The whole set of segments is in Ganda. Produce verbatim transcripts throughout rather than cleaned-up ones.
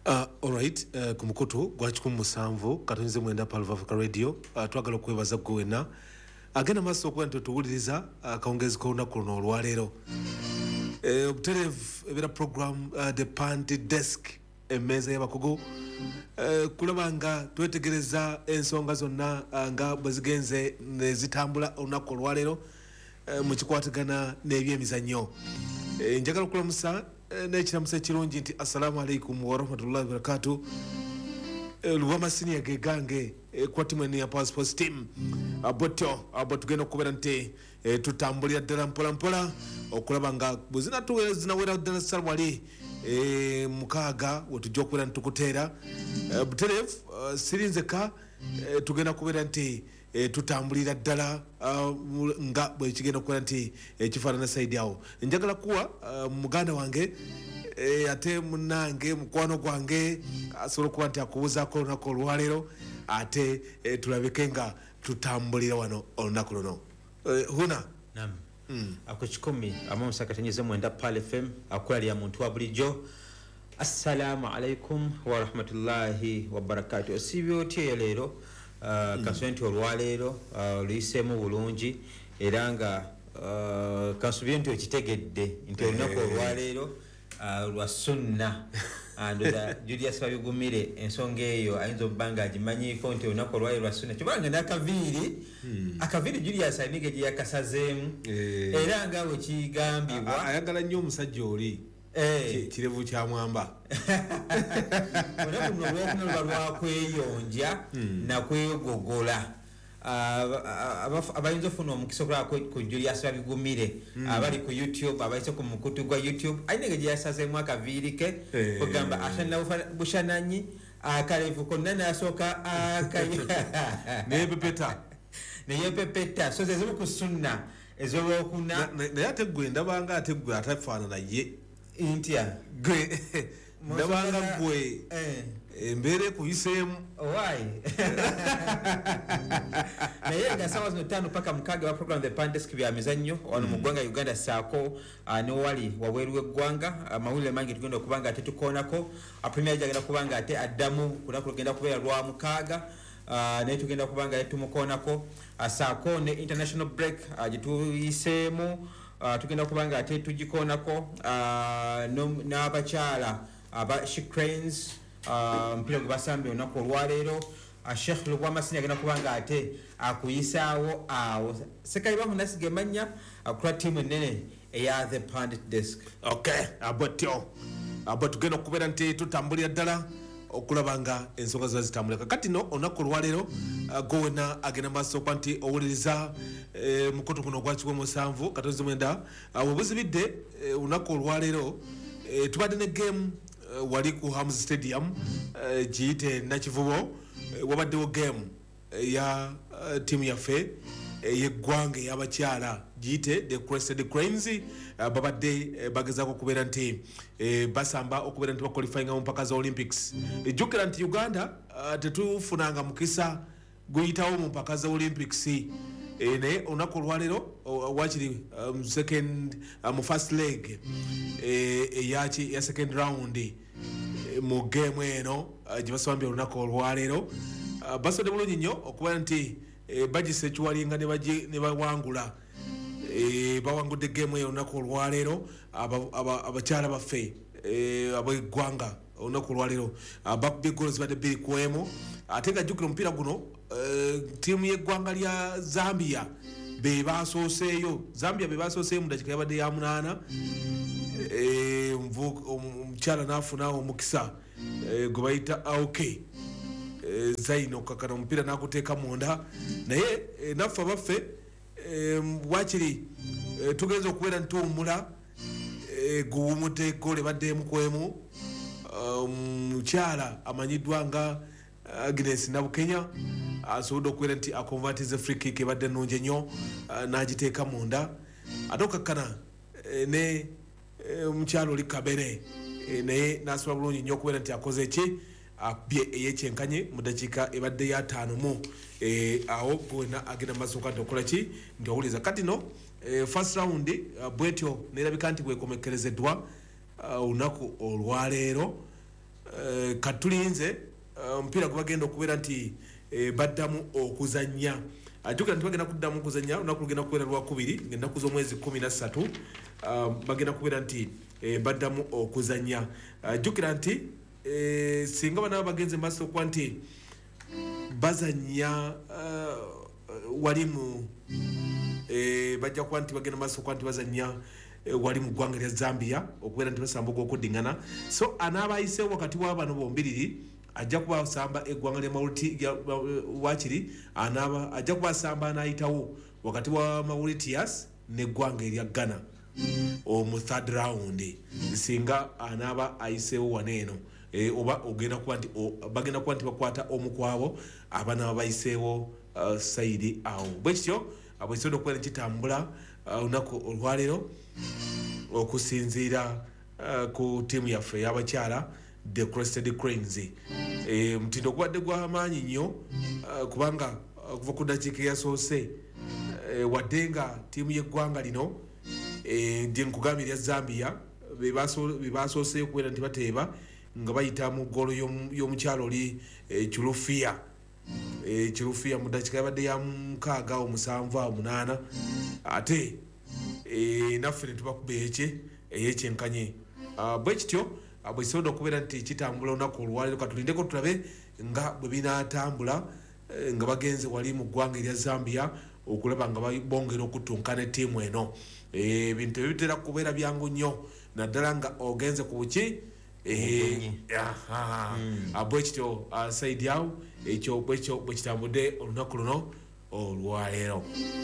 Uh, alright, uh, kumukutu gwa kikumu musanvu katonze mwenda pa Africa Radio uh, twagala okwebaza gwena agenda maso kwento tuwuliriza uh, kaongezi ko lunaku luno olwaleero eh obuterevu ebera program uh, the Panty Desk emeza y'abakugu uh, kulabanga twetegereza ensonga zonna uh, nga bwezigenze nezitambula olunaku olwaleero uh, mu kikwatagana n'ebyemizannyo uh, njagala okulamusa n'ekiramusa ekirungi nti assalamu alaikum warahmatullahi wabarakatuh. Luwama senior gegange kwa timu ya Power Sports team aboto abo tugenda okubera nti tutambulira ddala mpola mpola okulaba nga buzina tuwe zinawera ddala salwali mukaaga wetujja okubera ntukuteera buterevu sirinzeka tugenda kubera nti tutambulira ddala nga bwe kigenda okubera nti ekifaanana saidi awo njagala kuwa muganda wange E, ate munange mukwano gwange asobola okuba nti akubuuzaako olunaku olwaleero ate e, tulabike nga tutambulira wano olunaku luno e, huna nam mm. ako kikumi amumusakatanyize mwenda Pal F M akwali ya muntu wa bulijjo. Assalamu alaikum wa rahmatullahi wa barakatuh. Osibyo otye leero uh, mm. kaswenti olwaleero uh, luyiseemu bulungi era nga uh, kasubye nti okitegedde nti olunaku olwaleero Uh, lwa sunna andoza Julius Babigumire ensonga eyo ayinza obanga agimanyiko nti olunaku olwaleero lwa sunna kibanga n'akaviri hmm. akaviri Julius ayinike gye yakasazeemu eh. era nga bwe kigambibwa ayagala nnyo omusajja oli eh. kirevu kya mwamba olunaku luno olwokuna luba lwakweyonja hmm. nakwegogola abayinza ofuna omukisa okulaba ku Julius Babigumire abali ku YouTube abayise ku mukutu gwa YouTube ayinenge gye yasazeemu akaviiri ke kugamba ashana bushananyi akalevu konna n'asooka neyepepeta neyepepeta so zezimu ku sunna ez'olwokuna naye ate gwe ndabanga ate gwe atafaanana ye ntya gwe ndabanga gwe embere kuyiseemu why naye nga sawa zino tano paka mukaaga wa program the Panty Desk bya mizannyo wano mu ggwanga Uganda saako ne wali waweru w'eggwanga amawulire mangi tugenda okubanga ate tukoonako premier jagenda kubanga ate addamu kunaku lugenda kubeera lwa mukaaga naye tugenda kubanga ate tumukoonako saako ne international break gyetuyiseemu tugenda kubanga ate tugikoonako n'abakyala aba She Cranes mpira gwe basambye olunaku olwaleero Sheikh Lubwama Senior agenda kubanga ate akuyisaawo awo sekali bamunasiga emanya akula tiimu ennene eya the Panty Desk. Okay, abotyo abo tugenda okubeera nti tutambulira ddala okulaba nga ensonga ziba zitambulira kati no olunaku olwaleero gowena agenda maaso okuba nti owuliriza mukoto guno ogwa kikumi musanvu katonzi mwenda webuzibidde olunaku olwaleero tubadde ne game Uh, wali ku Hams Stadium uh, jiyite nakivubo uh, wabaddewo game uh, ya uh, timu yaffe uh, yeggwanga y'abakyala jiyite the Crested Cranes uh, babadde uh, bagezaako okubeera nti uh, basamba okubeera nti baqualifyinga mu mpaka za Olympics ejjukira nti Uganda uh, tetufunanga mukisa guyitawo mu mpaka za Olympics e naye olunaku olwaleero wakiri um, second mu um, first leg eyaki e, ya second round e, mu game eno uh, gye basambye olunaku olwaleero uh, basodde bulungi nnyo okuba nti e, bagisa ekiwalinga ne bawangula e, bawangudde game eyo olunaku olwaleero abakyala baffe e, ab'eggwanga olunaku olwaleero bakubye goolo zibadde bbiri ku emu ate nga jjukira omupiira guno uh, tiimu y'eggwanga lya Zambia be basooseeyo Zambia be basooseeyo mu dakiika yabadde ya munaana omukyala n'afuna omukisa gwe bayita aoke Zaino kakana omupiira n'aguteeka munda naye naffe abaffe wakiri tugenza okubeera ntuwumula guwumute goole badde emu ku emu omukyala amanyiddwa nga Agnes Nabukenya asobodde okubeera nti akonvatize free kick ebadde nnungi ennyo n'agiteeka munda ate okakkana ne omukyalo oli Kabere naye n'asobola bulungi nnyo okubeera nti akoze eki abye eyekyenkanye mu dakiika ebadde ya ttaano mu awo gwena agenda maaso nti okola ki nti owuliza kati no first round bwetyo nerabika nti bwekomekerezeddwa olunaku olwaleero uh, katulinze omupiira uh, gwebagenda okubeera nti uh, baddamu okuzanya ajukira nti bagenda kuddamu okuzanya olunaku lugenda kubeera lwakubiri ngaennaku z'omwezi kumi na ssatu uh, bagenda kubeera nti uh, baddamu okuzanya ajukira uh, nti uh, singa banaba bagenze maaso okuba nti bazanya uh, wali mu uh, bajja kuba nti bagenda maaso okuba nti bazanya wali mu ggwanga lya Zambia okubeera nti basamba ogw'okuddingana so anaaba ayiseewo wakati wa bano bombiriri ajja kuba asamba eggwanga lya Mauritius wakiri anaaba ajja kuba asamba anayitawo wakati wa Mauritius n'eggwanga erya Ghana omu third round singa anaaba ayiseewo waneeno e, oba ogenda kuba nti bagenda kuba nti bakwata omukwabo abanaaba bayiseewo uh, saidi awo bwekityo abwekisobola okubeera nekitambula olunaku uh, olwaleero okusinziira uh, ku tiimu yaffe y'abakyala the Crested Cranes e, mutindo gubadde gw'amaanyi nnyo uh, kubanga uh, kuva ku ddakiika eyasoose uh, wadde nga tiimu y'eggwanga lino e, ndi nkugambye erya Zambia bebasooseyo okubeera nti bateeba nga bayita mu ggoolo y'omukyalo oli e, Chilufia e, Chilufia mu ddakiika yabadde ya mukaaga omusanvu awo munaana ate e, naffe ne tubakuba eki eyekyenkanye uh, bwe kityo uh, bwe kisobola okubeera nti kitambula olunaku olwaleero katulindeko tulabe nga bwe binaatambula eh, nga bagenze wali mu ggwanga erya Zambia okulaba nga bongera okuttunkana ettiimu eno ebintu e, ebitera kubeera byangu nnyo naddala nga ogenze ku buki bwe kityo uh, saidi awo ekyo bwekyo bwe kitambudde olunaku luno olwaleero.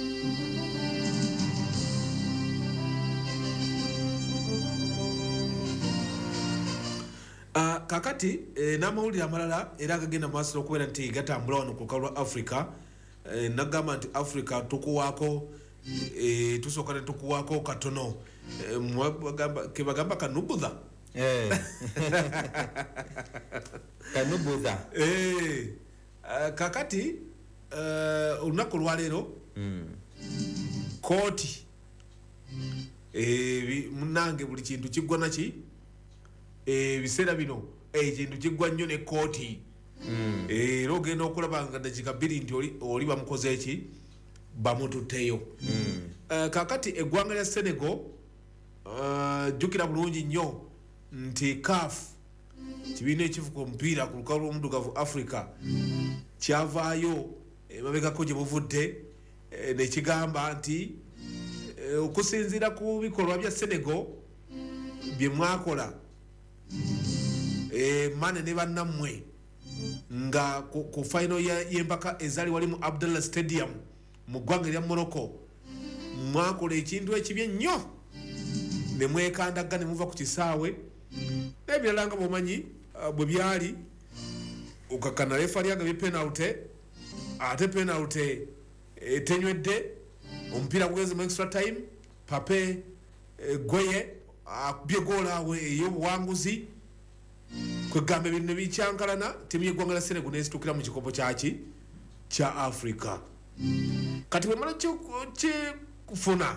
Uh, kakati eh, n'amawulire amalala era agagenda maaso okubeera nti gatambula wano ku lukalu lwa Africa eh, nagamba nti Africa tukuwaako eh, tusooka ne tukuwaako katono eh, kebagamba kanubudha eh. kanubudha eh, uh, kakati uh, olunaku olwaleero mm. kooti eh, munange buli kintu kiggwa naki ebiseera bino ekintu kiggwa nnyo ne kooti era ogenda okulaba nga dakiika bbiri nti oli bamukoze eki bamututteyo. Kakati eggwanga lya Senegal jjukira bulungi nnyo nti CAF kibiina ekifuka omupiira ku lukalu lw'omuddugavu Africa kyavaayo emabegako gye buvudde nekigamba nti okusinziira ku bikolwa bya Senegal bye mwakola e, mane ne bannammwe nga ku, ku final y'empaka ezaali wali mu Abdallah Stadium mu ggwanga erya Morocco mwakola ekintu ekibi ennyo ne mwekandagga ne muva ku kisaawe n'ebirala nga bwomanyi uh, bwe byali okakkana refa lyanga bye penalty ate penalty etenywedde omupiira gugenze mu extra time Pape e, Goye akubye goola awe ey'obuwanguzi kwegamba ebintu ne bikyankalana tiimu y'eggwanga lya Senegal n'esitukira mu kikopo kyaki kya Africa. Kati bwe mala kifuna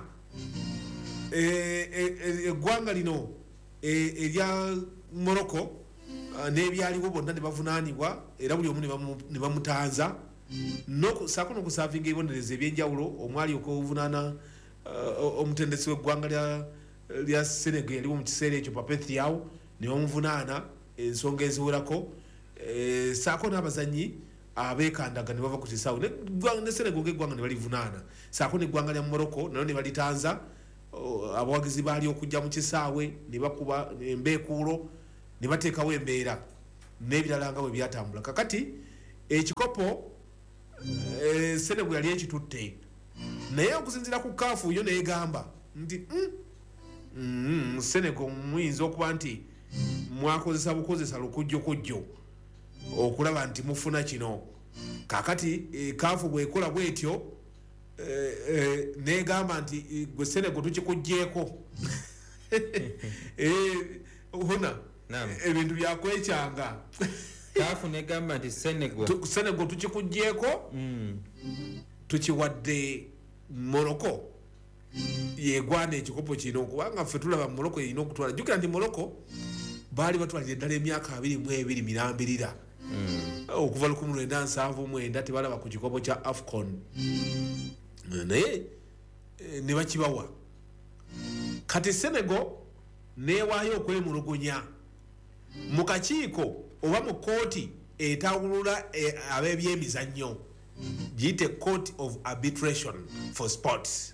eggwanga lino erya Morocco n'ebyaliwo bonna ne bavunaanibwa era buli omu ne bamutanza saako n'okusaavinga ebibonerezo ebyenjawulo omwali okuvunaana omutendesi w'eggwanga lya lya Senegal yaliwo mu kiseera ekyo Papethiaw ne bamuvunaana ensonga eziwerako e, saako n'abazanyi abeekandaga ne bava ku kisaawe ne Senegal ng'eggwanga ne balivunaana saako n'eggwanga lya Morocco nalyo ne balitanza abawagizi baali okujja mu kisaawe ne bakuba embeekuulo ne bateekawo embeera n'ebirala nga bwe byatambula. Kakati ekikopo e, Senegal yali ekitutte naye okusinziira ku kaafu yo neegamba nti mm, Mm, Senegal muyinza okuba nti mwakozesa bukozesa lukujjokujjo okulaba nti mufuna kino. Kakati e, kaafu bwekola bwetyo e, e, negamba nti gwe Senegal tukikugjeeko e, huna ebintu byakwekyanga kaafu negamba nti Senegal Senegal tukikugjeeko mm. tukiwadde Morocco yegwana ekikopo kino kubanga ffe tulaba Morocco erina okutwala. Jjukira nti Morocco baali batwalira eddala emyaka abiri mu ebiri mirambirira okuva lukumi lwenda nsanvu mwenda tebalaba ku kikopo kya afcon naye ne bakibawa kati Senegal newaayo okwemulugunya mu kakiiko oba mu kooti etawulula ab'ebyemizannyo giyite court of arbitration for sports.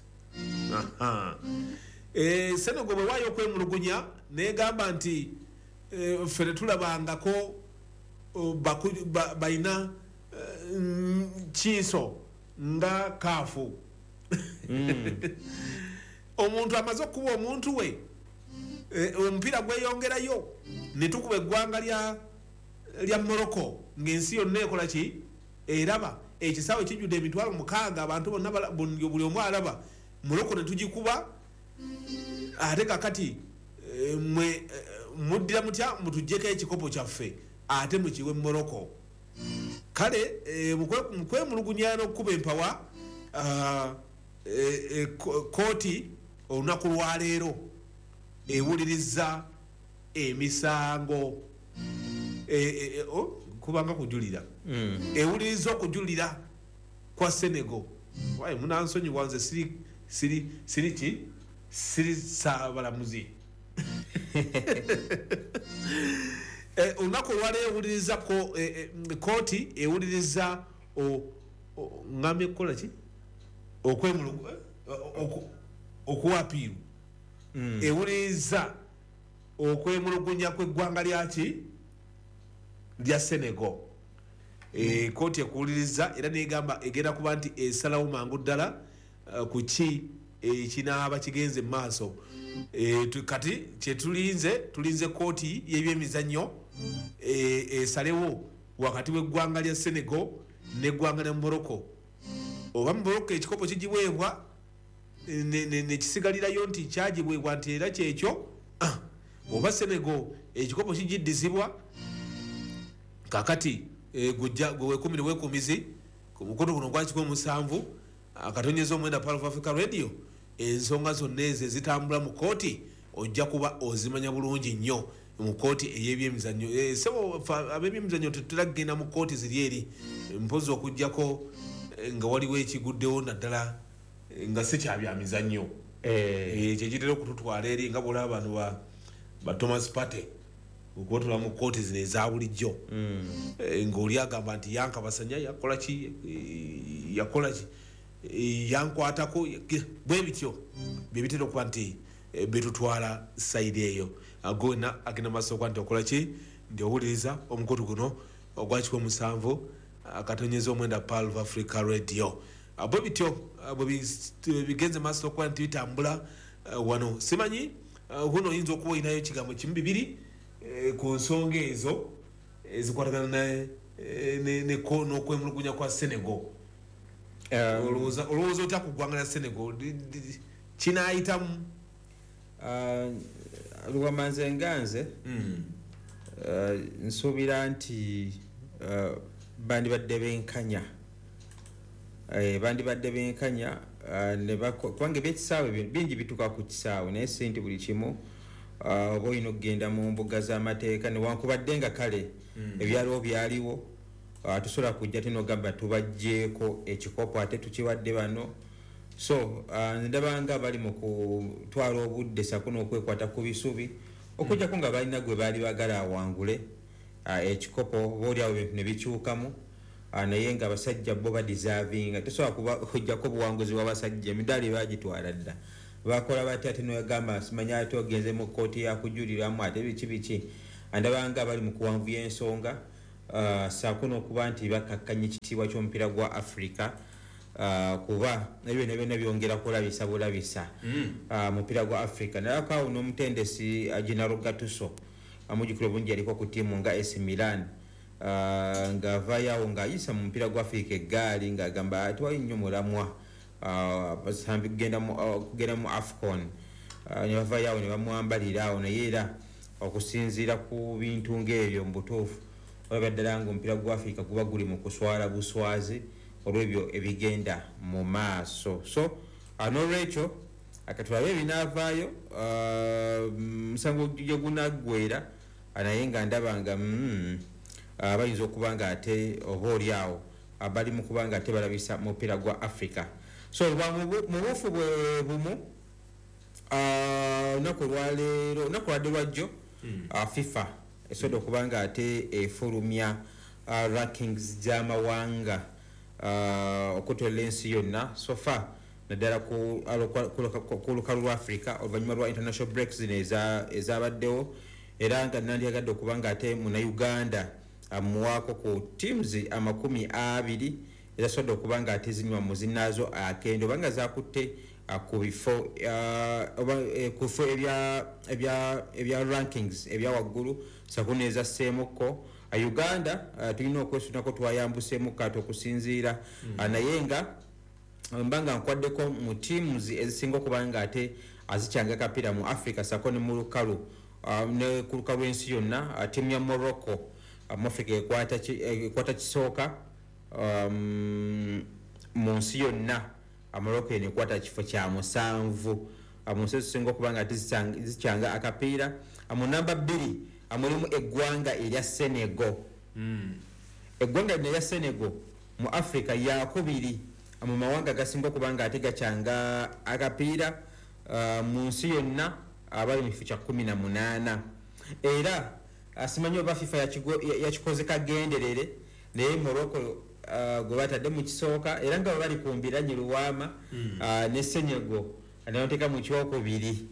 E, Senegal bwe waayo okwemulugunya negamba nti e, ffe tetulabangako balina ba, kiiso nga kaafu mm. Omuntu amaze okuba omuntu we e, omupiira gweyongerayo ne tukuba eggwanga lya lya Morocco ng'ensi yonna ekola ki eraba ekisaawe kijjudde emitwalo mukaaga abantu bonna buli omu alaba Morocco ne tugikuba ate kakati e, mwe e, muddira mutya mutuggyeko ekikopo kyaffe ate mukiwe Morocco kale e, mukwemulugunya n'okukuba empawa e, e, kooti olunaku lwaleero ewuliriza emisango e, e, oh, kubanga kujulira mm. ewuliriza okujulira kwa Senegal waye munansonyi wanze siri siri siri ki siri sabalamuzi e, olunaku lwaleero ewuliriza ko e, e, kooti ewuliriza ngamye kukola ki okwemulugu okuwapiiru mm. ewuliriza okwemulugunya kw'eggwanga lyaki lya Senegal e, kooti ekuwuliriza era negamba egenda kuba nti esalawo mangu ddala uh, ku ki ekinaaba e, kigenze mu maaso e, kati kyetulinze tulinze kooti y'ebyemizannyo esalewo e, wakati w'eggwanga lya Senegal n'eggwanga lya Morocco oba mu Morocco ekikopo kigiweebwa nekisigalirayo nti kyagibwebwa nti era kyekyo oba Senegal ekikopo kigiddizibwa kakati gujja gwekumire wekumizi ku mukono guno gwa kikumi musanvu akatonyeza omwenda Pearl of Africa Radio ensonga zonna ezo ezitambula mu kooti ojja kuba ozimanya bulungi nnyo mu kooti ey'ebyemizannyo sebo ab'ebyemizannyo tetutera kugenda mu kooti ziri eri mpozi okujjako nga waliwo ekiguddewo naddala nga si kyabyamizannyo kyekitera okututwala eri nga bwolaba abantu ba Thomas Partey okutula mu kooti zino eza bulijjo ng'oli agamba nti yankabasanya yakola ki yakola ki yankwatako bwe bityo bye bitera okuba nti betutwala sayidi eyo agona agenda maaso okuba nti okola ki nti owuliriza omukutu guno ogwa kikumi musanvu akatonyeza omwenda Pearl of Africa Radio bwe bityo bwe bigenze maaso okuba nti bitambula wano simanyi guno oyinza okuba olinayo ekigambo kimu bibiri ku nsonga ezo ezikwatagana n'okwemulugunya kwa Senegal olowooza otya ku ggwanga lya Senegal kinaayitamu lwamanze nganze nsuubira nti bandibadde benkanya bandibadde benkanya kubanga ebyekisaawe bingi bituuka ku kisaawe naye si nti buli kimu oba olina okugenda mu mbuga z'amateeka newankubadde nga kale ebyaliwo byaliwo tusobola kujja tinogamba tubajjeeko ekikopo ate tukiwadde bano so ndabanga bali mu kutwala obudde sako n'okwekwata ku bisubi okujjako nga balina gwe baali bagala awangule ekikopo boolyawo bintu ne bikyukamu naye nga abasajja bo badeservinga tosobola kujjako obuwanguzi bw'abasajja emidaali bagitwala dda bakola batya ate noyagamba simanya ate ogenze mu kooti yakujuliramu ate biki biki andabanga bali mu kuwanvuya ensonga uh, saako n'okuba nti bakakkanya ekitiibwa ky'omupiira gwa Africa uh, kuba ebyo ne byonna byongera kulabisa bulabisa mupiira mm. uh, gwa Africa nalakawo n'omutendesi uh, Gennaro Gattuso amujjukira obungi yaliko ku ttiimu nga A C Milan uh, ng'avaayo ng'ayisa mu mupiira gwa Africa eggaali ng'agamba tiwali nnyo mulamwa basambi kugenda mu kugenda mu AFCON ne bavaayo awo ne bamwambalira awo naye era okusinziira ku bintu ng'ebyo mu butuufu olaba ddala ng'omupiira gwa Africa guba guli mu kuswala buswazi olw'ebyo ebigenda mu maaso so n'olwekyo akatulabe ebinaavaayo musango gye gunaggwera naye nga ndaba nga mm, uh, bayinza okuba nga ate oba oli awo abali mu kuba nga ate balabisa mupiira gwa Africa. So mu buufu bwe bumu olunaku lwaleero olunaku lwadde lwajjo FIFA esobola okuba nga ate efulumya rankings gy'amawanga okutwala ensi yonna sofa naddala ku lukalu lwa Africa oluvannyuma lwa international breaks zino ezabaddewo, era nga nandyagadde okuba nga ate muna Uganda amuwaako ku teams amakumi abiri ezasobodde okuba nga ate zinywa mu zinnaazo akendo oba nga zakutte ku bifo ku bifo ebya rankings ebya waggulu sakuna ezasseemukko. Uganda tulina okwesunako twayambuseemu kati okusinziira naye nga mbanga nkwaddeko mu teams ezisinga okuba nga ate azikyanga kapiira mu Africa sako ne mu lukalu ne ku lukalu lw'ensi yonna. Tiimu ya Morocco mu Africa ekwata kisooka mu nsi yonna. Morocco enekwata kifo kya musanvu mu nsi ezisinga okuba nga ate zikyanga akapiira. Mu namba bbiri mulimu eggwanga erya Senegal. Eggwanga lino erya Senegal mu Africa yakubiri mu mawanga gasinga okuba nga ate gakyanga akapiira mu nsi yonna abali mu kifo kya kumi na munaana. Era simanyi oba FIFA yakikoze kagenderere naye Morocco gwe batadde mu kisooka era nga bali kumbiranye luwaama ne Senegal anayoteeka mu kyokubiri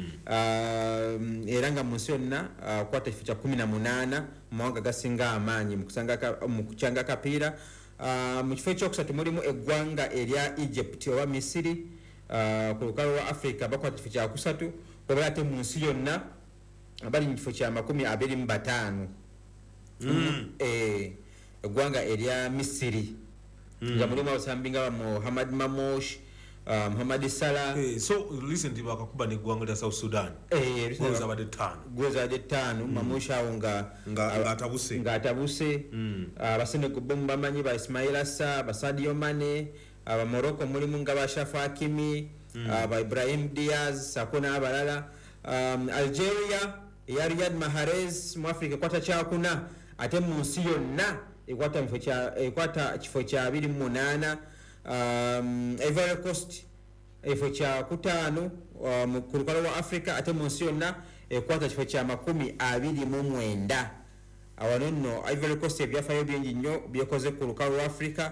era nga mu nsi yonna kwata kifo kya kumi na munaana mu mawanga gasinga amaanyi mu kukyanga akapiira. Mu kifo ekyokusatu mulimu eggwanga erya Egypt oba Misiri ku lukalu lwa Africa bakwata kifo kya kusatu oba ate mu nsi yonna bali mu kifo kya makumi abiri mu bataano. Eggwanga erya Misiri nga mulimu abasambi nga Mohamed Mamosh, Mohamed Salah. So recently bakakuba n'eggwanga lya South Sudan gweza badde ttaano gweza badde ttaano Mamosh awo nga atabuse nga atabuse. Abasenegal bo bamanyi ba Ismail Assar, ba Sadio Mane. Aba Morocco mulimu nga ba Achraf Hakimi, ba Ibrahim Diaz sako n'abalala. Algeria eya Riyad Mahrez mu Africa ekwata kyakuna ate mu nsi yonna ekwata kifo kya abiri mu munaana. Ivory Coast ekifo kya kutaano ku lukalu lwa Africa ate mu nsi yonna ekwata kifo kya makumi abiri mu mwenda. Awano nno Ivory Coast ebyafaayo bingi nnyo byekoze ku lukalu lwa Africa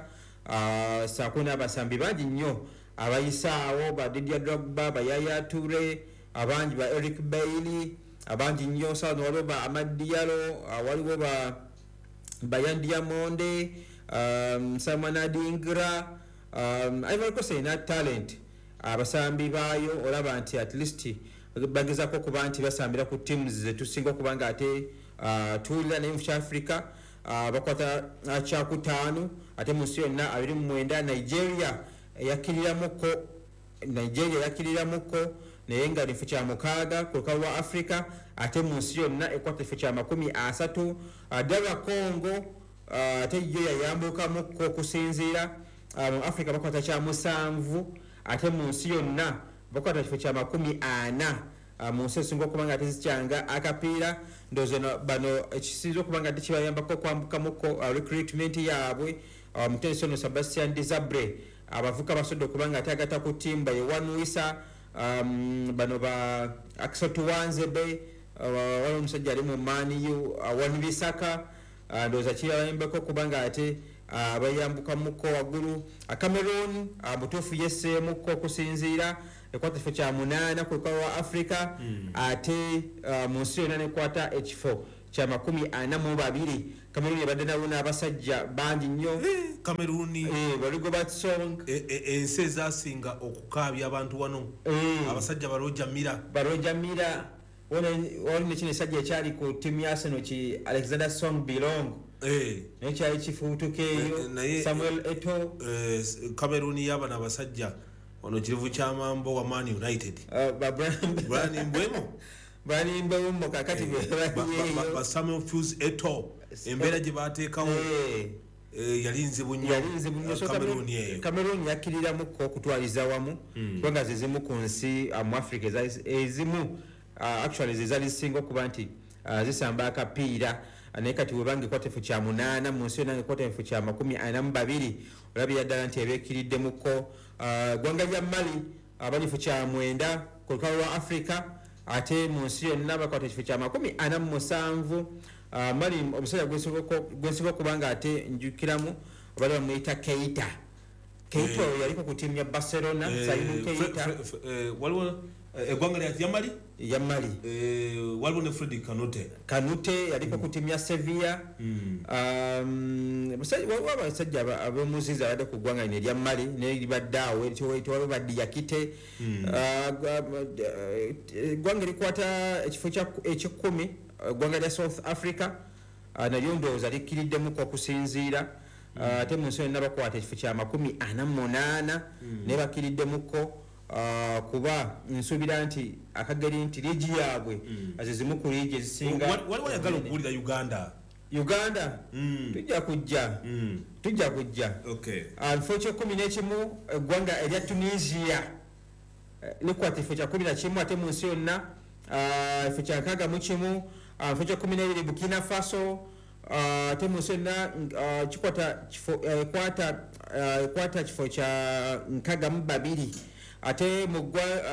saako n'abasambi bangi nnyo abayisaawo ba Didier Drogba, ba Yaya Toure, abangi ba Eric Bailly, abangi nnyo saano waliwo ba Amad Diallo, waliwo ba Bayan Diamonde, um, Simon Adingra. um, Ivory Coast erina talent abasambi baayo olaba nti at least bagezako okuba nti basambira ku teams zetusinga okuba nga ate tuwulira naye mu South Africa bakwata kyakutaano ate mu nsi yonna abiri mu mwenda. Nigeria yakkiriramukko Nigeria yakkiriramukko naye nga kifo kya mukaaga ku lukalu lwa Africa ate mu nsi yonna ekwata kifo kya makumi asatu. Dara Congo ate yo yayambukamukko okusinziira mu Africa bakwata kya musanvu ate mu nsi yonna bakwata kifo kya makumi ana. Mu nsi ezisinga okuba nga tezikyanga akapiira ndowooza bano ekisinza okuba nga tekibayambako okwambukamukko recruitment yaabwe. Mutensi ono Sebastian Desabre abavuka basobodde okuba nga atagata ku ttiimu ba Yohan Wissa, bano ba Aksatu Wanzebe, waliwo omusajja ali mu Man U, Wan Bissaka ndowooza kibayambako okuba nga ate abayambukamukko waggulu. Cameroon mutuufu yesseemukko okusinziira ekwata ekifo kya munaana ku lukalu lwa Africa ate mu nsi yonna nekwata ekifo kya makumi ana mu babiri. Cameroon ebadde nabo n'abasajja bangi nnyo. Cameroon baligo Batsong ensi ezasinga okukaabya abantu wano abasajja Baroja Mira Baroja Mira wali nekino esajja ekyali ku ttiimu ya Arsenal ki Alexander Song Bilong naye kyali kifuutukeeyo Samuel Eto'o. Cameroon y'abana abasajja ono kirivu kyamambo wa Man United Brian Mbwemo Brian Mbwemo kakati ba Samuel Fuse Eto'o embeera gye baateekawo yali nzibu nnyo. Cameroon eyo Cameroon yakkiriramukko okutwaliza wamu kubanga ze zimu ku nsi mu Africa ezimu actually ze zali zisinga okuba nti uh, zisamba akapiira naye kati webanga ekwata efo kya munaana mu nsi yonna ekwata efo kya makumi ana mu babiri olabira ddala nti ebeekiriddemukko eggwanga lya Mali abali efo kya mwenda ku lukalu lwa Africa ate mu nsi yonna bakwata ekifo kya makumi ana mu musanvu. Mali omusajja gwensobola okuba nga ate njukiramu abali bamuyita Keita. Keita oyo yaliko ku ttiimu ya Barcelona Saidu Keita waliwo eggwanga lya Mali ya Mali waliwo ne Freddy Kanute Kanute yaliko ku ttiimu ya Sevilla. Abasajja ab'omuzizi abadde ku ggwanga lino erya Mali neribadde awo tewaliwo Badiakite. Eggwanga likwata ekifo eky'ekkumi eggwanga lya South Africa nalyo ndowooza likkiriddemukko okusinziira ate mu nsi yonna bakwata ekifo kya makumi ana mu munaana naye bakkiriddemukko kuba nsuubira nti akageri nti liigi yaabwe azizimu ku liigi ezisinga. Waliwo ayagala okuwulira Uganda Uganda tujja kujja tujja kujja kifo ky'ekkumi n'ekimu eggwanga erya Tunisia likwata ekifo kya kumi na kimu ate mu nsi yonna ekifo kya nkaaga mu kimu. Kifo kya kumi n'ebiri Burkina Faso ate mu nsi yonna kikwata ekwata kifo kya nkaaga mu babiri ate mu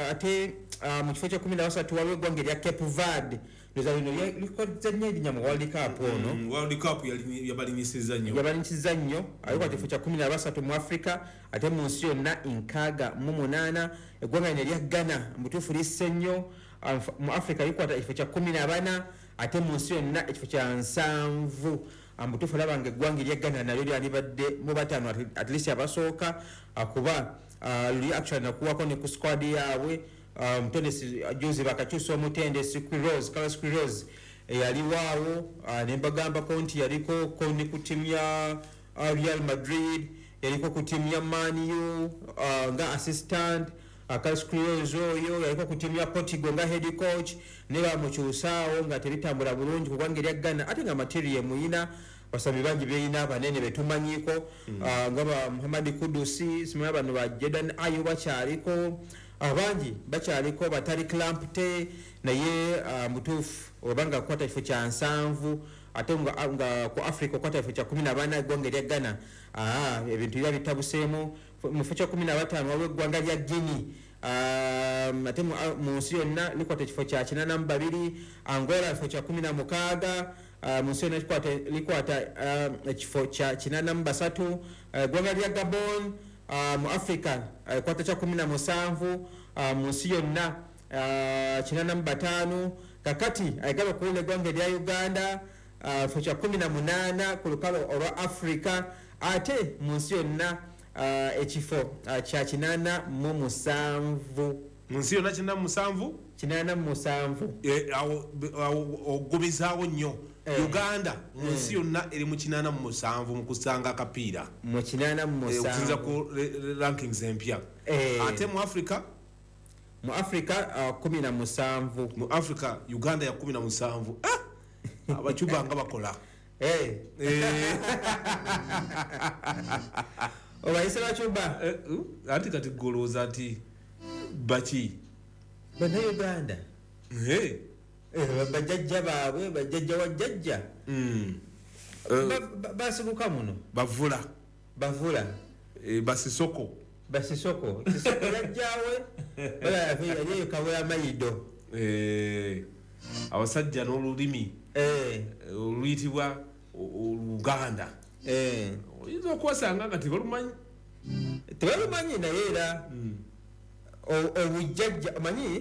kifo kya kumi na basatu waliwo eggwanga erya Cape Verde loza lino likozza nnyo erinnya mu World Cup ono. World Cup yabalinyisizza nnyo yabalinyisizza nnyo alikwata ekifo kya kumi na basatu mu Africa ate mu nsi yonna nkaaga mu munaana. Eggwanga lino erya Ghana mutuufu lisse nnyo mu Africa likwata ekifo kya kumi na bana ate mu nsi yonna ekifo kya nsanvu. Mutuufu olaba nga eggwanga erya Ghana nalyo lyalibadde mu bataano at least abasooka kuba luli actually nakuwako ne ku squad yaabwe omutendesi juzi bakakyusa omutendesi Quiroz Carlos Quiroz eyaliwaawo nembagambako nti yaliko kondi ku ttiimu ya Real Madrid yaliko ku ttiimu ya Man U nga assistant. Carlos Quiroz oyo yaliko ku ttiimu ya Portugal nga head coach ne bamukyusaawo nga tebitambula bulungi ku ggwanga erya Ghana ate nga material muyina basabi bangi beyina abanene betumanyiko nga ba Muhammad Kudusi simanyi bano ba Jordan Ayew bakyaliko abangi bakyaliko batali Lamptey naye mutuufu obanga kwata ekifo kya nsanvu ate nga ku Africa kwata ekifo kya kumi na bana eggwanga erya Ghana ebintu bya bitabuseemu. Mu kifo kya kumi na bataano waliwo eggwanga lya Guinea ate mu nsi yonna likwata ekifo kya kinaana mu babiri. Angola ekifo kya kumi na mukaaga mu nsi yonna likwata ekifo kya kinaana mu basatu. Eggwanga lya Gabon mu Africa ekwata kya kumi na musanvu mu nsi yonna kinaana mu bataano. Kakati ayagala okuwula eggwanga erya Uganda ekifo kya kumi na munaana ku lukalu olwa Africa ate mu nsi yonna ekifo kya kinaana mu musanvu. mu nsi yonna kinaana mu musanvu kinaana mu musanvu ogubizaawo nnyo. Uganda mu nsi yonna eri mu kinaana mu musanvu mu kusanga akapiira mu kinaana mu musanvu okusinza ku rankings empya. Ate mu Africa mu Africa kumi na musanvu. Mu Africa Uganda ya kumi na musanvu. Abacuba nga bakola obayise bacuba anti kati golooza ati baki bannayuganda bajjajja baabwe bajjajja wa jjajja basibuka muno bavula bavula basisoko basisoko kisoko yajjawe yaliyo kawera mayido abasajja n'olulimi oluyitibwa Oluganda oyinza okwasanga nga tebalumanyi tebalumanyi naye era obujjajja omanyi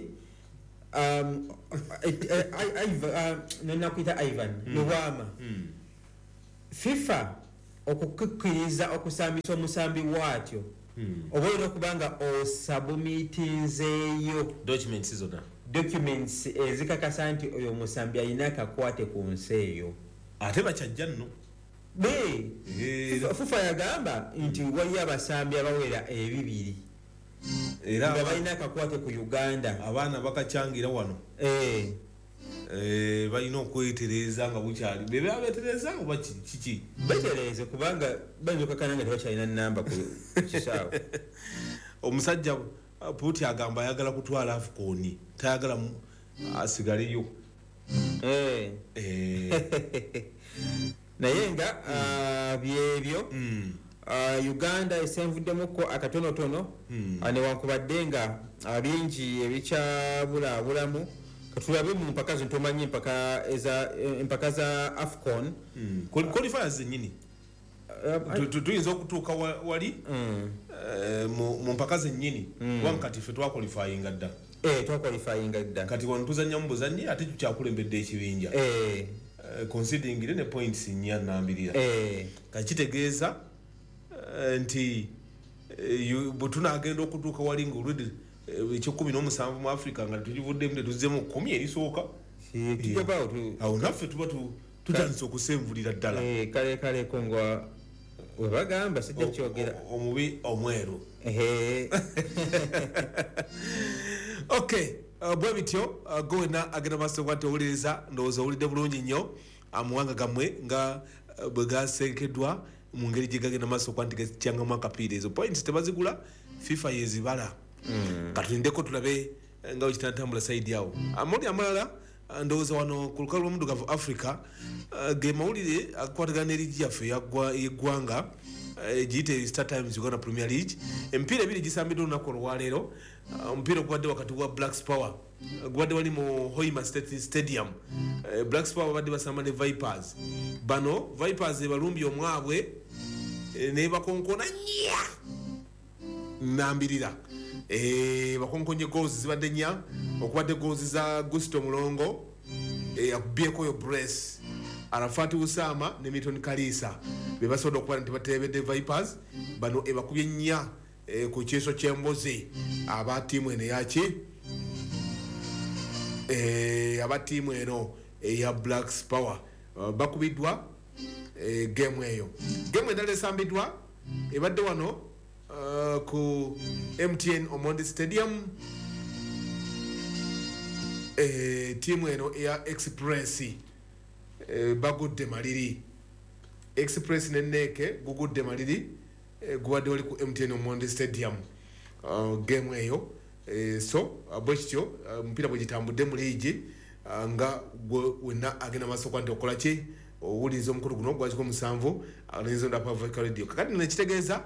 nenakwita Ivan Lubwama FIFA okukkiriza okusambisa omusambi waatyo oba olina okubanga osabumitinzeeyo documents zonna documents ezikakasa nti oyo omusambi alina akakwate ku nsi eyo ate bakyajja nno be FIFA yagamba nti waliyo abasambi abawera ebibiri era nga balina akakwate ku Uganda abaana bakacyangira wano balina okwetereza nga bukyali bebe abetereza oba kiki betereze kubanga bayinza okakana nga tebakyalina namba ku kisaawe. Omusajja Puti agamba ayagala kutwala Afcon tayagala asigaleyo eh Eh, naye nga uh, byebyo mm, uh, Uganda esenvuddemukko akatonotono Mm. uh, newankubadde nga uh, bingi ebikyabulaabulamu katulabe mu mpaka zino tomanyi empaka eza empaka za AFCON mm. Quali- qualifiers zennyini uh, Tu- tu- tuyinza okutuuka wa- wali mm. eh, mu mu mpaka zennyini kubanga kati ffe twakwalifyinga dda eh twakwalifyinga dda kati wano tuzannya mu buzannyi ate tukyakulembedde ekibinja eh Eh, considering ne points nnya nambirira eh kati kitegeeza eh, nti eh, yu- bwe tunaagenda okutuuka wali nga olwedde ekyekumi n'omusanvu mu africa nga tukivuddemu tetuzzemu kkumi erisooka tujabaawo tu awo naffe tuba tu- tutandise okusenvulira ddala eh kale kale kongwa webagamba sijja kyogera O- omubi omweru eh okay uh, bwe bityo uh, gowena agenda maaso kwati owuliriza ndowooza owulidde bulungi nnyo amuwanga gammwe nga uh, bwe gasekeddwa mu ngeri gye gagenda maaso kwanti gakyangamu akapiira ezo points tebazigula fifa yezibala mm. katulindeko tulabe eh, nga wekitatambula saidi awo amawulire amalala uh, ndowooza wano ku lukalu lw'omuddugavu africa uh, ge mawulire akukwatagana n'erigi yaffe yagwa- y'eggwanga uh, giyite star times uganda premier league emipiira ebiri gisambiddwa olunaku olwaleero uh, omupiira ogubadde wakati wa blacks power uh, gubadde wali mu hoima State stadium uh, blacks power babadde basamba ne vipers bano vipers ebalumbye omwabwe eh, ne bakonkona nya nambirira eh, bakonkonye goals zibadde nnya okubadde goals za gusto mulongo eh, akubyeko yo brace arafati usama ne milton kalisa bebasobola okuba nti batebedde vipers bano ebakubye nnya eh, ku kyeso kyemboze aba tiimu eno yaki eh, aba tiimu eno eya blacks power uh, bakubiddwa eh, game eyo game endala esambiddwa ebadde wano uh, ku M T N Omondi Stadium eh, tiimu eno eya express eh, bagudde maliri express neneke gugudde maliri eh, gubadde wali ku M T N Omondi Stadium uh, game eyo eh, so uh, bwe kityo omupiira uh, bwe gitambudde mu liigi uh, nga gwe wenna agenda maaso kwa nti okola ki owuliriza omukulu guno gwakiko musanvu nenzondapavaka radio kakati nino ekitegeeza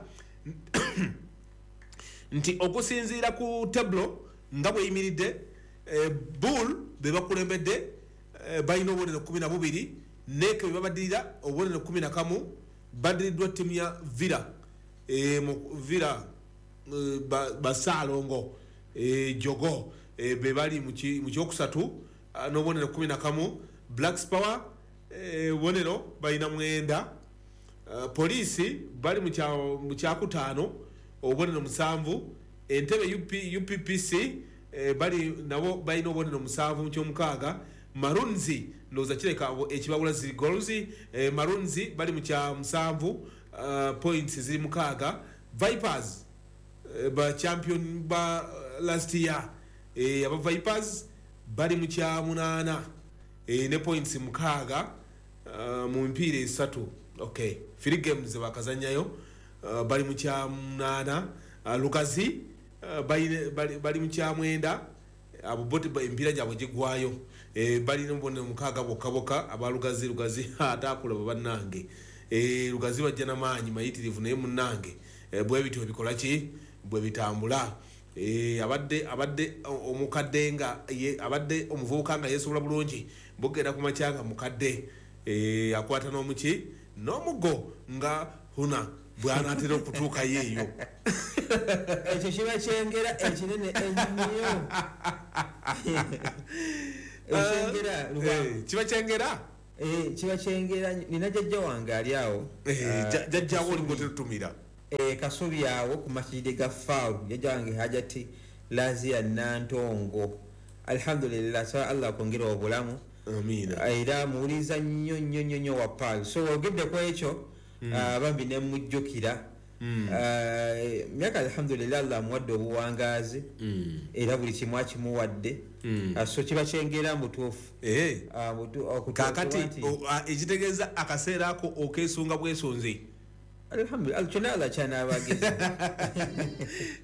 nti okusinziira ku tablo nga bweyimiridde eh, bull bebakulembedde eh, balina obubonero kumi na bubiri neke bebabaddirira obubonero kumi na kamu baddiriddwa ttiimu ya villa eh, mu villa eh, basaalongo eh, jogo eh, bebali mu kyokusatu uh, n'obubonero kumi na kamu blacks power obubonero eh, balina mwenda uh, poliisi bali mu kyakutaano obubonero musanvu entebe U P P C eh, bali nabo balina obubonero musanvu mu kyomukaaga marunzi ndowooza kireka ekibabula ziri goals eh, marunzi bali mu kya musanvu uh, points ziri mukaaga vipers eh, ba champion ba uh, last year eh, aba vipers bali mu kya munaana eh, ne points mukaaga uh, mu mpiira esatu okay three games bakazanyayo uh, bali mu kya munaana uh, lukazi uh, bali, bali, bali mu kya mwenda abo bote empiira gyabwe gigwayo e, balina obubonero mukaaga bokka bokka abalugazi lugazi ate akulaba bannange e, lugazi bajja n'amaanyi mayitirivu naye munnange e, bwe bityo bikola ki bwe bitambula e, abadde abadde omukadde nga abadde omuvubuka nga yeesobola bulungi bugenda ku makyanga mukadde e, akwata n'omuki n'omuggo nga huna bwanaatera okutuuka yeeyo ekyo kiba kyengera ekinene ennyo ekyengera kiba kyengera kiba kyengera nina jjajja wange ali awo jjajjawo olinga oterutumira kasubi awo ku makirire ga faawu jjajja wange hajati lazia nantongo alhamdulillah saba allah akwongera obulamu era muwuliriza nnyo nnyo nnyo nnyo wa paali so ogeddeko ekyo bambi nemujjukira myaka alhamdulillah allah amuwadde obuwangaazi era buli kimu akimuwadde so kiba kyengera mutuufu kakati ekitegeeza akaseera ako okeesunga bwesonze alhamdulillah kyonna allah kyanaabageza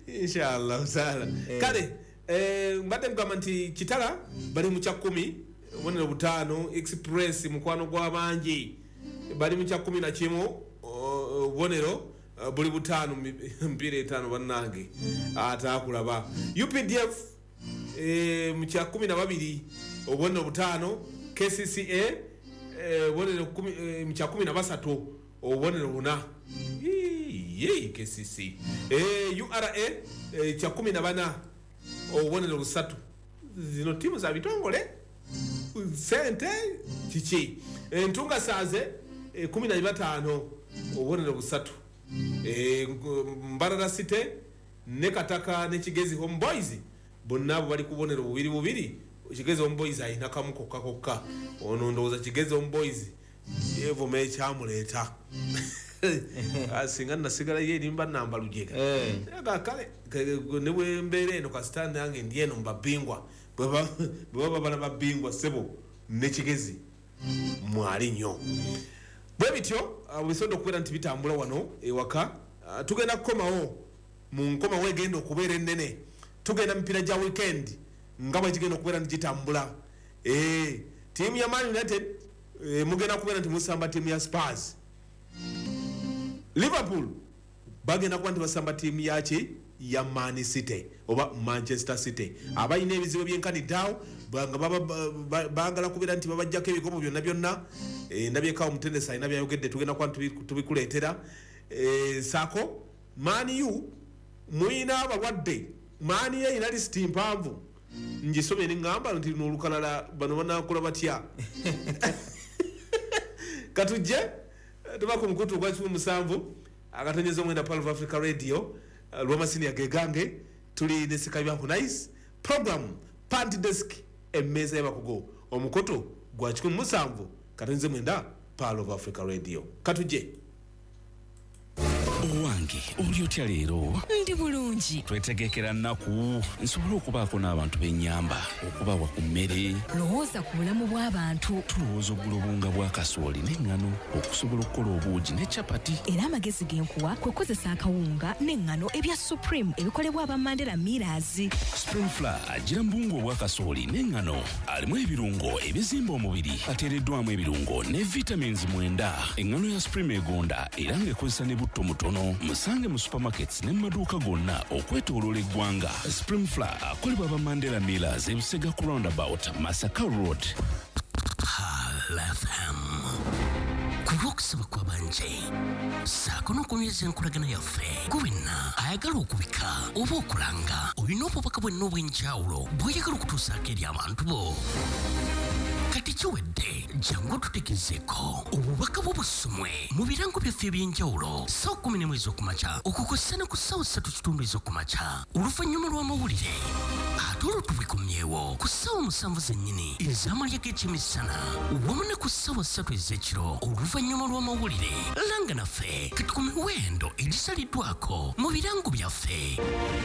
inshallah taala kale mbadde mugamba nti kitala bali mu kyakumi obubonero butaano. Express mukwano gw'abangi bali mu kya kumi na kimu obubonero buli butaano mpira etaano bannange ataakulaba. U P D F mu kya kumi na babiri obubonero butaano. K C C A obubonero mu kya kumi na basatu obubonero buna. Yee K C C U R A kya kumi na bana obubonero busatu. Zino timu za bitongole sente kiki. Entunga saaze kumi na bataano obubonero busatu. Mbarara City ne Kataka ne Kigezi Homeboys bonna bali ku bubonero bubiri bubiri. Kigezi Homeboys ayina kamu kokka kokka. Ono ndowooza Kigezi Homeboys yevo mekyamuleta asinga nasigala ye nimba namba lujega aga kale nebwe mbere eno ka stand yange ndiye no mbabingwa baba baba bana babingwa sebo ne Kigezi mwali nnyo bwe bityo bisondo kubeera nti bitambula wano ewaka. Tugenda kukomawo mu nkoma wegenda okubeera ennene. Tugenda mpira gya weekend nga bwe kigenda okubeera nti gitambula. Eh, tiimu ya Man United eh, mugenda kubeera nti musamba tiimu ya Spurs. Liverpool bagenda kuba nti basamba tiimu yaki ya Man City oba Manchester City. Abayina ebizibu byenkanidaawo baagala kubeera nti babajjako ebikopo byonna byonna. Ndabyekawo Mutendesi alina byayogedde tugenda kuba tubikuleetera. Sako Man U muyina abalwadde. Man U erina lisiti mpanvu ngisomye neŋŋamba nti n'olukalala bano banakola batya. Katujje tuba ku mukutu gwa kikumi musanvu akatonyezo omwenda Pearl of Africa Radio lw'amasini agegange tuli ne Sekabyanku Nice program Panty Desk emmeeza y'abakugu omukutu gwa kikumi musanvu katonyezo omwenda Pearl of Africa Radio. Katujje owange oli otya leero? Ndi bulungi. Twetegekera nnaku nsobola okubaako n'abantu b'ennyamba okubawa ku mmere. Lowooza ku bulamu bw'abantu. Tulowooza oggula obunga bwa kasooli n'eŋŋano okusobola okukola obuugi ne capati. Era amagezi genkuwa kwe kozesa akawunga n'eŋŋano ebya Supreme ebikolebwa aba Mandela Millers. Spring Flour agira mbungu obwa kasooli n'eŋŋano alimu ebirungo ebizimba omubiri ateereddwamu ebirungo ne vitamins mwenda. Eŋŋano ya Supreme egonda era ng'ekozesa ne butto mutono. Musange mu supermarkets ne maduuka gonna okwetooloola eggwanga. Spring Flour akolebwa aba Mandela Millers e Busega ku roundabout Masaka Road. Pearl F M kulokusaba kwabanje saako n'okunyweza enkolagana yaffe gwenna ayagala okubika oba okulanga olina obubaka bwenna obw'enjawulo bw'oyagala okutuusaako eri abantu bo. Kati kiwedde jangu tutegezeeko obubaka bw'obusumwe mu birango byaffe eby'enjawulo ssaawa kumi n'emu ez'okumakya okukozesa ne ku ssaawa ssatu kitundu ez'okumakya oluvannyuma lw'amawulire ate olwo tubikomyewo ku ssaawa musanvu zennyini ez'amalya g'ekyemisana wamu ne ku ssaawa ssatu ez'ekiro oluvannyuma lw'amawulire. Langa naffe kati ku miwendo egisaliddwako mu birango byaffe.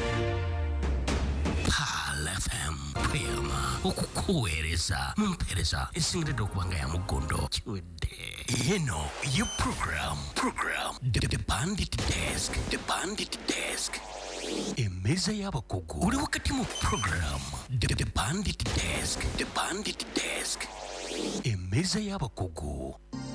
Pearl F M tweyama okukuweereza mu mpeereza esingiridde okuba nga ya muggondo kiwedde. Eno ye program program The, the Bandit Desk The Bandit Desk emmeeza y'abakugu oli wakati mu program The, the Bandit Desk The Bandit Desk emmeeza y'abakugu.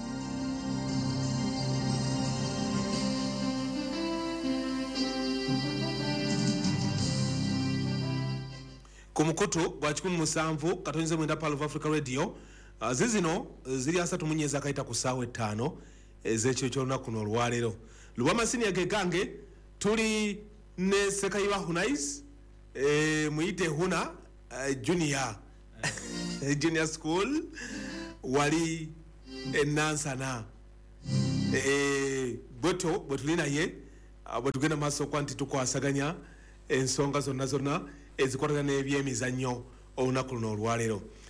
ku mukutu gwa kikumi musanvu katonyezo mwenda Pearl of Africa Radio. Uh, zizino ziri asatu munyeza akaita ku ssaawa ettaano ez'ekiro ky'olunaku kuno olwaleero. Lw'amasini agegange tuli ne Sekabyanku Nice e, muyite huna uh, junior junior school wali enansana e, bweto bwe tuli naye bwe tugenda maaso kwa nti tukwasaganya ensonga zonna zonna ezikwatagana n'ebyemizannyo olunaku luno olwaleero.